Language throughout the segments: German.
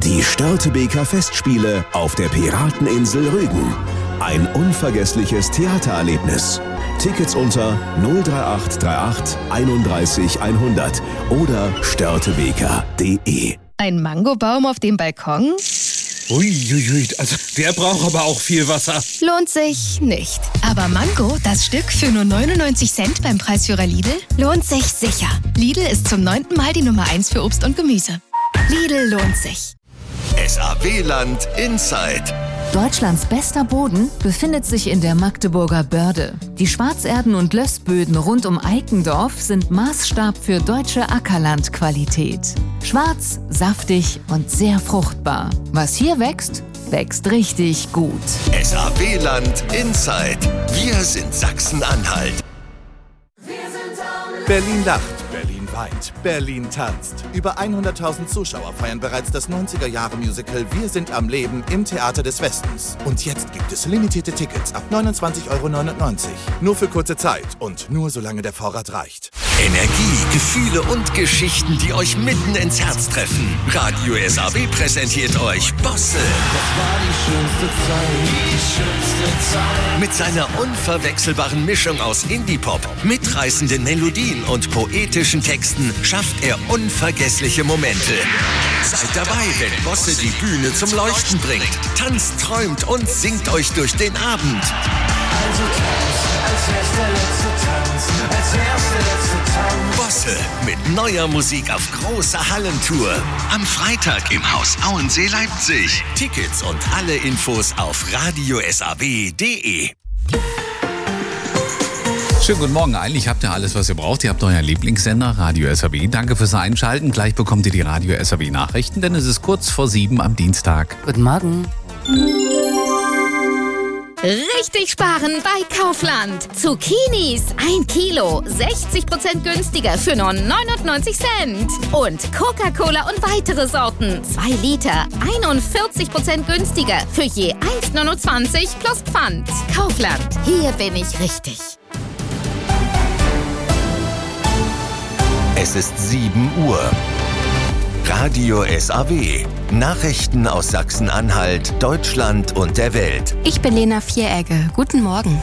Die Störtebeker Festspiele auf der Pirateninsel Rügen. Ein unvergessliches Theatererlebnis. Tickets unter 03838 31 100 oder störtebeker.de. Ein Mangobaum auf dem Balkon? Uiuiui, also der braucht aber auch viel Wasser. Lohnt sich nicht. Aber Mango, das Stück für nur 99 Cent beim Preisführer Lidl, lohnt sich sicher. Lidl ist zum 9. Mal die Nummer 1 für Obst und Gemüse. Lidl lohnt sich. SAW-Land Inside. Deutschlands bester Boden befindet sich in der Magdeburger Börde. Die Schwarzerden- und Lössböden rund um Eikendorf sind Maßstab für deutsche Ackerlandqualität. Schwarz, saftig und sehr fruchtbar. Was hier wächst, wächst richtig gut. SAW-Land Inside. Wir sind Sachsen-Anhalt. Berlin lacht, Berlin weint, Berlin tanzt. Über 100.000 Zuschauer feiern bereits das 90er-Jahre-Musical Wir sind am Leben im Theater des Westens. Und jetzt gibt es limitierte Tickets ab 29,99 €. Nur für kurze Zeit und nur solange der Vorrat reicht. Energie, Gefühle und Geschichten, die euch mitten ins Herz treffen. Radio SAW präsentiert euch Bosse. Das war die schönste Zeit. Mit seiner unverwechselbaren Mischung aus Indie-Pop, mitreißenden Melodien und poetischen Texten schafft er unvergessliche Momente. Seid dabei, wenn Bosse die Bühne zum Leuchten bringt. Tanzt, träumt und singt euch durch den Abend. Also tanz, als wär's der letzte Tanz, als wär's der letzte Tanz. Bosse mit neuer Musik auf großer Hallentour. Am Freitag im Haus Auensee Leipzig. Tickets und alle Infos auf radiosaw.de. Schönen guten Morgen. Eigentlich habt ihr alles, was ihr braucht. Ihr habt euren Lieblingssender Radio SAW. Danke fürs Einschalten. Gleich bekommt ihr die Radio SAW Nachrichten, denn es ist kurz vor 7 am Dienstag. Guten Morgen. Richtig sparen bei Kaufland. Zucchinis 1 Kilo, 60% günstiger für nur 99 Cent. Und Coca-Cola und weitere Sorten, 2 Liter, 41% günstiger für je 1,29 plus Pfand. Kaufland, hier bin ich richtig. Es ist 7 Uhr. Radio SAW. Nachrichten aus Sachsen-Anhalt, Deutschland und der Welt. Ich bin Lena Vieregge. Guten Morgen.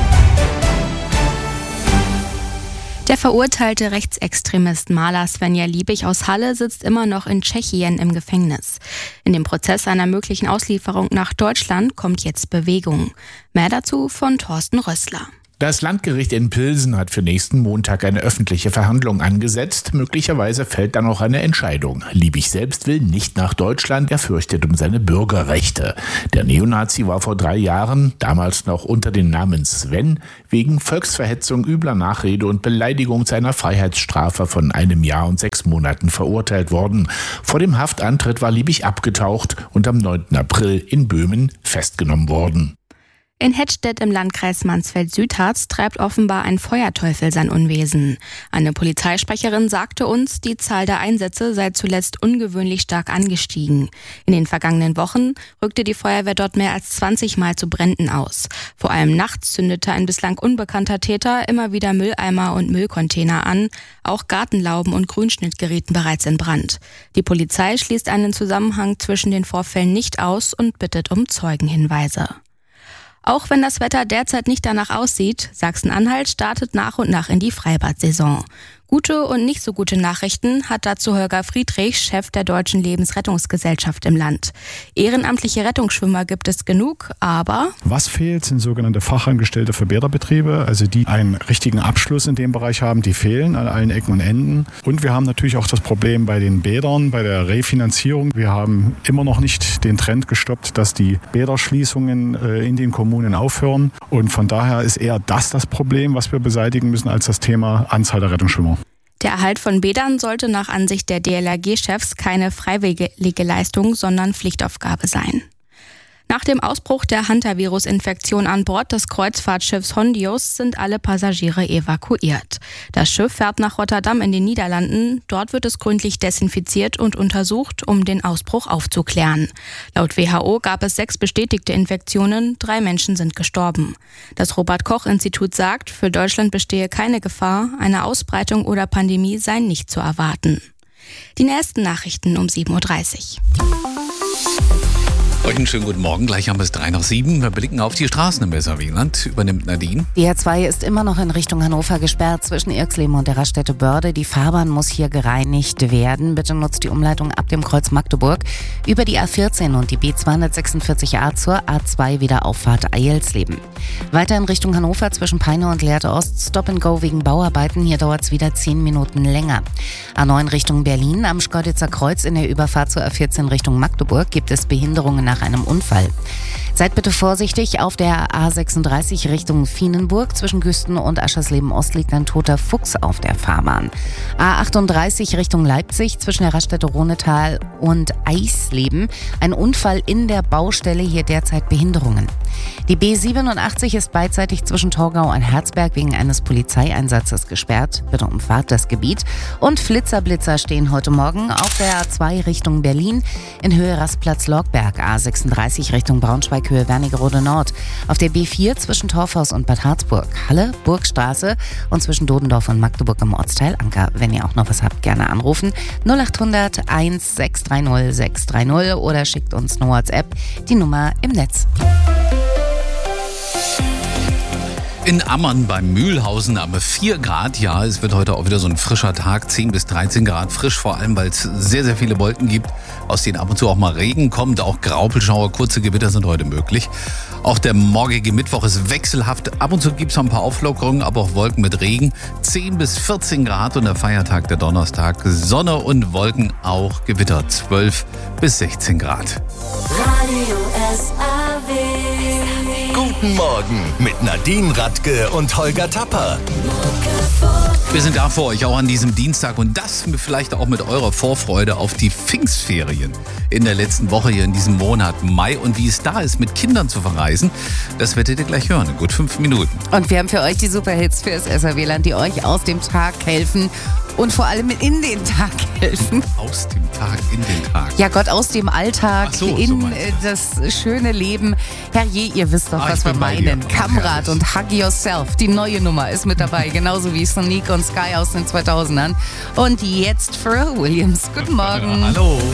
Der verurteilte Rechtsextremist Maler Svenja Liebig aus Halle sitzt immer noch in Tschechien im Gefängnis. In dem Prozess einer möglichen Auslieferung nach Deutschland kommt jetzt Bewegung. Mehr dazu von Thorsten Rössler. Das Landgericht in Pilsen hat für nächsten Montag eine öffentliche Verhandlung angesetzt. Möglicherweise fällt dann auch eine Entscheidung. Liebig selbst will nicht nach Deutschland. Er fürchtet um seine Bürgerrechte. Der Neonazi war vor 3 Jahren, damals noch unter dem Namen Sven, wegen Volksverhetzung, übler Nachrede und Beleidigung zu einer Freiheitsstrafe von 1 Jahr und 6 Monaten verurteilt worden. Vor dem Haftantritt war Liebig abgetaucht und am 9. April in Böhmen festgenommen worden. In Hettstedt im Landkreis Mansfeld-Südharz treibt offenbar ein Feuerteufel sein Unwesen. Eine Polizeisprecherin sagte uns, die Zahl der Einsätze sei zuletzt ungewöhnlich stark angestiegen. In den vergangenen Wochen rückte die Feuerwehr dort mehr als 20 Mal zu Bränden aus. Vor allem nachts zündete ein bislang unbekannter Täter immer wieder Mülleimer und Müllcontainer an. Auch Gartenlauben und Grünschnitt gerieten bereits in Brand. Die Polizei schließt einen Zusammenhang zwischen den Vorfällen nicht aus und bittet um Zeugenhinweise. Auch wenn das Wetter derzeit nicht danach aussieht, Sachsen-Anhalt startet nach und nach in die Freibad-Saison. Gute und nicht so gute Nachrichten hat dazu Holger Friedrich, Chef der Deutschen Lebensrettungsgesellschaft im Land. Ehrenamtliche Rettungsschwimmer gibt es genug, aber... Was fehlt, sind sogenannte Fachangestellte für Bäderbetriebe, also die einen richtigen Abschluss in dem Bereich haben, die fehlen an allen Ecken und Enden. Und wir haben natürlich auch das Problem bei den Bädern, bei der Refinanzierung. Wir haben immer noch nicht den Trend gestoppt, dass die Bäderschließungen in den Kommunen aufhören. Und von daher ist eher das Problem, was wir beseitigen müssen, als das Thema Anzahl der Rettungsschwimmer. Der Erhalt von Bädern sollte nach Ansicht der DLRG-Chefs keine freiwillige Leistung, sondern Pflichtaufgabe sein. Nach dem Ausbruch der Hantavirus-Infektion an Bord des Kreuzfahrtschiffs Hondius sind alle Passagiere evakuiert. Das Schiff fährt nach Rotterdam in den Niederlanden. Dort wird es gründlich desinfiziert und untersucht, um den Ausbruch aufzuklären. Laut WHO gab es 6 bestätigte Infektionen, 3 Menschen sind gestorben. Das Robert-Koch-Institut sagt, für Deutschland bestehe keine Gefahr, eine Ausbreitung oder Pandemie sei nicht zu erwarten. Die nächsten Nachrichten um 7:30 Uhr. Euch einen schönen guten Morgen. Gleich haben wir es 6:03. Wir blicken auf die Straßen im Weserwieland. Übernimmt Nadine. Die R2 ist immer noch in Richtung Hannover gesperrt zwischen Irxleben und der Raststätte Börde. Die Fahrbahn muss hier gereinigt werden. Bitte nutzt die Umleitung ab dem Kreuz Magdeburg über die A14 und die B246a zur A2 Wiederauffahrt Eilsleben. Weiter in Richtung Hannover zwischen Peine und Lehrte Ost. Stop and Go wegen Bauarbeiten. Hier dauert es wieder 10 Minuten länger. A9 Richtung Berlin. Am Schkeuditzer Kreuz in der Überfahrt zur A14 Richtung Magdeburg gibt es Behinderungen nach einem Unfall. Seid bitte vorsichtig, auf der A36 Richtung Vienenburg. Zwischen Güsten und Aschersleben-Ost liegt ein toter Fuchs auf der Fahrbahn. A38 Richtung Leipzig zwischen der Raststätte Ronetal und Eisleben. Ein Unfall in der Baustelle, hier derzeit Behinderungen. Die B87 ist beidseitig zwischen Torgau und Herzberg wegen eines Polizeieinsatzes gesperrt. Bitte umfahrt das Gebiet. Und Flitzer-Blitzer stehen heute Morgen auf der A2 Richtung Berlin in Höhe Rastplatz-Lorgberg. A36 Richtung Braunschweig, Höhe Wernigerode Nord. Auf der B4 zwischen Torfhaus und Bad Harzburg. Halle, Burgstraße und zwischen Dodendorf und Magdeburg im Ortsteil Anker. Wenn ihr auch noch was habt, gerne anrufen. 0800 1630 630 oder schickt uns eine WhatsApp. Die Nummer im Netz. In Ammann beim Mühlhausen aber 4 Grad. Ja, es wird heute auch wieder so ein frischer Tag. 10 bis 13 Grad frisch, vor allem weil es sehr, sehr viele Wolken gibt, aus denen ab und zu auch mal Regen kommt. Auch Graupelschauer, kurze Gewitter sind heute möglich. Auch der morgige Mittwoch ist wechselhaft. Ab und zu gibt es ein paar Auflockerungen, aber auch Wolken mit Regen. 10 bis 14 Grad und der Feiertag, der Donnerstag. Sonne und Wolken, auch Gewitter. 12 bis 16 Grad. Radio SAW. Guten Morgen mit Nadine Radke und Holger Tapper. Wir sind da für euch auch an diesem Dienstag und das vielleicht auch mit eurer Vorfreude auf die Pfingstferien in der letzten Woche hier in diesem Monat Mai. Und wie es da ist, mit Kindern zu verreisen, das werdet ihr gleich hören in gut 5 Minuten. Und wir haben für euch die Superhits fürs SAW-Land, die euch aus dem Tag helfen und vor allem in den Tag helfen. Aus dem Tag in den Tag. Ja Gott, aus dem Alltag Ach so, in so das schöne Leben. Herrje, ihr wisst doch, was wir meinen. Kamrat und Hug Yourself, die neue Nummer ist mit dabei, genauso wie Sonic und Sky aus den 2000ern. Und jetzt Pharrell Williams. Guten Morgen. Hallo.